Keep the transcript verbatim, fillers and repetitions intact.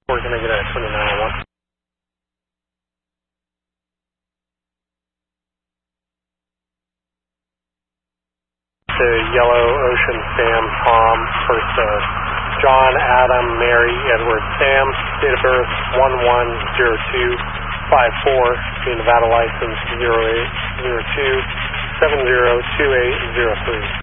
We're going to get a twenty-nine oh one. To Yellow Ocean Sam, Tom, first uh, John, Adam, Mary, Edward, Sam, date of birth one one zero two five four, the Nevada license zero eight zero two seven zero two eight zero three.